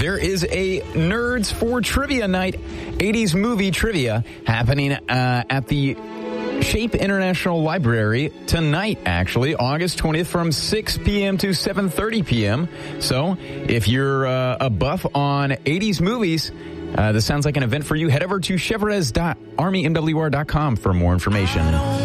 there is a Nerds for Trivia Night, 80s movie trivia, happening at the Shape International Library tonight, actually, August 20th from 6 p.m. to 7:30 p.m. So if you're a buff on 80s movies, this sounds like an event for you. Head over to chevres.armymwr.com for more information.